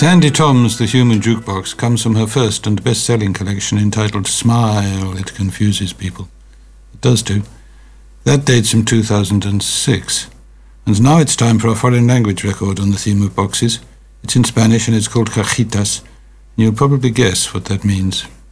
Sandy Tom's The Human Jukebox comes from her first and best-selling collection entitled Smile, It Confuses People. It does do. That dates from 2006. And now it's time for a foreign language record on the theme of boxes. It's in Spanish and it's called Cajitas. You'll probably guess what that means.